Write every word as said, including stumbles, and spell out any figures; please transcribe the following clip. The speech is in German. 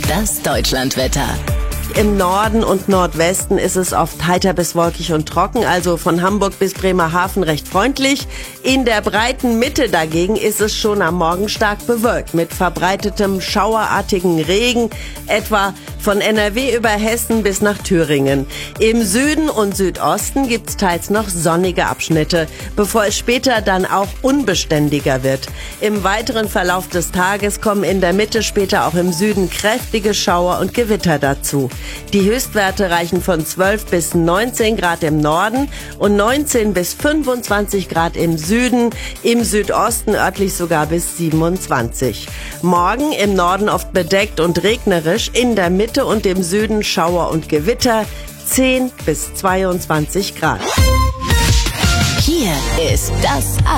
Das Deutschlandwetter. Im Norden und Nordwesten ist es oft heiter bis wolkig und trocken, also von Hamburg bis Bremerhaven recht freundlich. In der breiten Mitte dagegen ist es schon am Morgen stark bewölkt mit verbreitetem schauerartigen Regen, etwa von N R W über Hessen bis nach Thüringen. Im Süden und Südosten gibt's teils noch sonnige Abschnitte, bevor es später dann auch unbeständiger wird. Im weiteren Verlauf des Tages kommen in der Mitte, später auch im Süden kräftige Schauer und Gewitter dazu. Die Höchstwerte reichen von zwölf bis neunzehn Grad im Norden und neunzehn bis fünfundzwanzig Grad im Süden, im Südosten örtlich sogar bis siebenundzwanzig. Morgen im Norden oft bedeckt und regnerisch, in der Mitte und im Süden Schauer und Gewitter, zehn bis zweiundzwanzig Grad. Hier ist das